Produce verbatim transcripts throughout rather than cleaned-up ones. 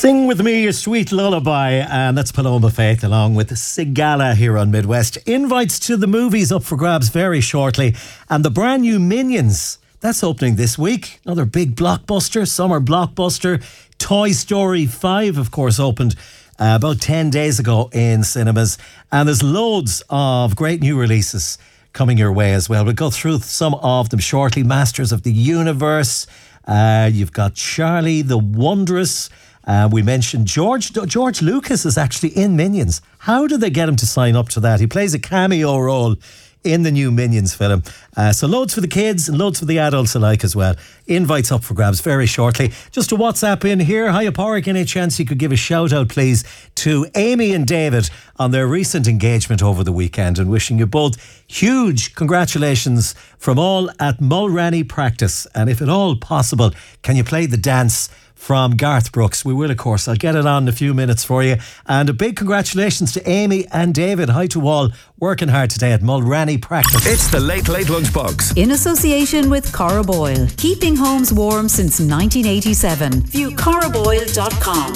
Sing with me your sweet lullaby, and that's Paloma Faith along with Sigala here on Midwest. Invites to the movies up for grabs very shortly, and the brand new Minions, that's opening this week. Another big blockbuster, summer blockbuster. Toy Story five, of course, opened uh, about ten days ago in cinemas, and there's loads of great new releases coming your way as well. We'll go through some of them shortly. Masters of the Universe, uh, you've got Charlie the Wondrous. Uh, we mentioned George George Lucas is actually in Minions. How did they get him to sign up to that? He plays a cameo role in the new Minions film. Uh, so loads for the kids and loads for the adults alike as well. Invites up for grabs very shortly. Just a WhatsApp in here. Hiya Porrick, any chance you could give a shout out please to Amy and David on their recent engagement over the weekend, and wishing you both huge congratulations from all at Mulranny Practice. And if at all possible, can you play the dance from Garth Brooks? We will, of course. I'll get it on in a few minutes for you. And a big congratulations to Amy and David. Hi to all working hard today at Mulranny Practice. It's the Late Late Lunchbox. In association with Cora Boyle. Keeping homes warm since nineteen eighty-seven. View cora boyle dot com.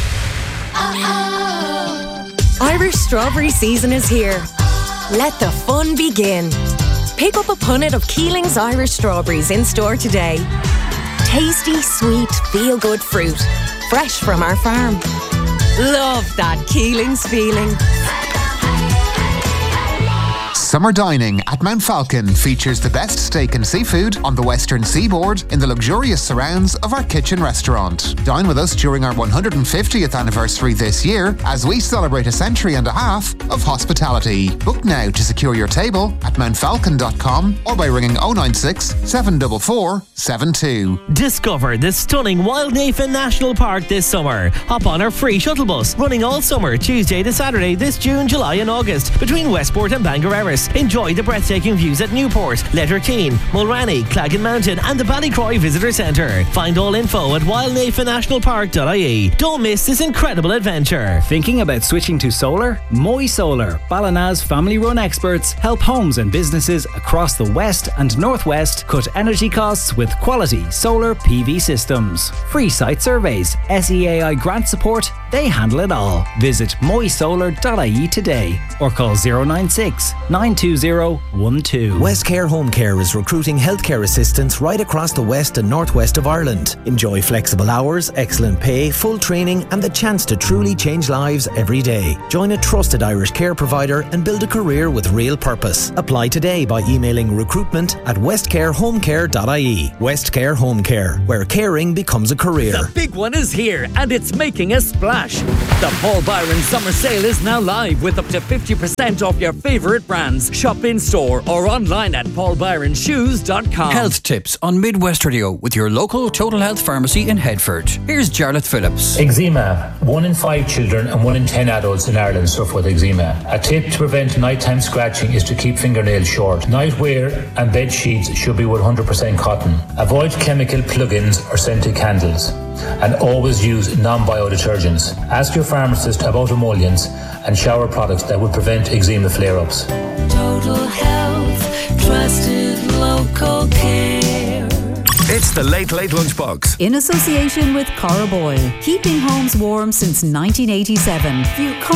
Irish strawberry season is here. Let the fun begin. Pick up a punnet of Keeling's Irish strawberries in store today. Tasty, sweet, feel-good fruit. Fresh from our farm. Love that Keeling's feeling. Summer dining at Mount Falcon features the best steak and seafood on the western seaboard in the luxurious surrounds of our kitchen restaurant. Dine with us during our one hundred fiftieth anniversary this year as we celebrate a century and a half of hospitality. Book now to secure your table at mount falcon dot com or by ringing oh nine six, seven four four, seven two. Discover the stunning Wildnafen National Park this summer. Hop on our free shuttle bus running all summer, Tuesday to Saturday this June, July and August between Westport and Bangor Erris. Enjoy the breathtaking views at Newport, Letterkeene, Mulranny, Claggan Mountain and the Ballycroy Visitor Centre. Find all info at wildnafen national park dot I E. Don't miss this incredible adventure. Thinking about switching to solar? Moy Solar, Ballina's family-run experts, help homes and businesses across the west and northwest cut energy costs with quality solar P V systems. Free site surveys, S E A I grant support, they handle it all. Visit moy solar dot I E today or call zero nine six, nine two zero one two. Westcare Home Care is recruiting healthcare assistants right across the west and northwest of Ireland. Enjoy flexible hours, excellent pay, full training and the chance to truly change lives every day. Join a trusted Irish care provider and build a career with real purpose. Apply today by emailing recruitment at westcare home care dot I E. Westcare Home Care, where caring becomes a career. The big one is here and it's making a splash. The Paul Byron Summer Sale is now live with up to fifty percent off your favourite brands. Shop in store or online at paul byron shoes dot com. Health tips on Midwest Radio with your local Total Health Pharmacy in Headford. Here's Jarlath Phillips. Eczema. One in five children and one in ten adults in Ireland suffer with eczema. A tip to prevent nighttime scratching is to keep fingernails short. Nightwear and bed sheets should be one hundred percent cotton. Avoid chemical plug-ins or scented candles. And always use non-bio detergents. Ask your pharmacist about emollients and shower products that would prevent eczema flare-ups. Total Health, trusted local care. It's the Late Late Lunchbox. In association with Cora Boyle. Keeping homes warm since nineteen eighty-seven. View